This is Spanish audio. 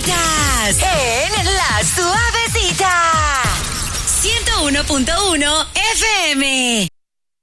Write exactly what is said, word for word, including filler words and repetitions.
Estás en La Suavecita. ciento uno punto uno F M.